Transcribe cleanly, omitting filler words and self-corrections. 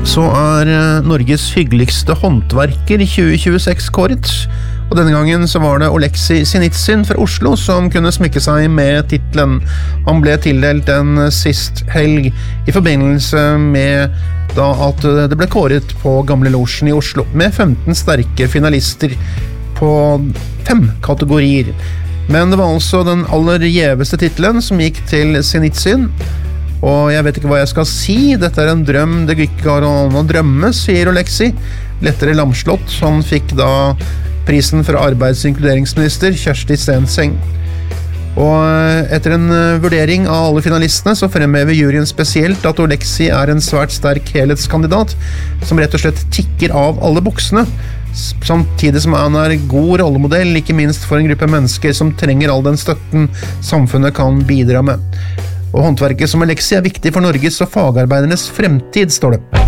Så Norges hyggeligste håndverker i 2026 kåret, og denne gangen så var det Oleksij Sinitsyn fra Oslo som kunne smykke seg med titlen. Han ble tildelt den sist helg i forbindelse med da at det ble kåret på Gamle Losjen i Oslo, med 15 sterke finalister på 5 kategorier. Men det var altså den aller gjeveste titlen som gikk til Sinitsyn. Og jeg vet ikke hva jeg skal si, dette en drøm, det ikke an å drømme, sier Oleksij. Lettere lamslått, han fikk da prisen fra arbeids- og inkluderingsminister Kjersti Stenseng. Og etter en vurdering av alle finalistene så fremhever juryen spesielt at Oleksij en svært sterk helhetskandidat, som rett og slett tikker av alle boksene, samtidig som han god rollemodell, ikke minst for en gruppe mennesker som trenger all den støtten samfunnet kan bidra med. Og håndverket som Oleksij viktig for Norges og fagarbeidernes fremtid, står det.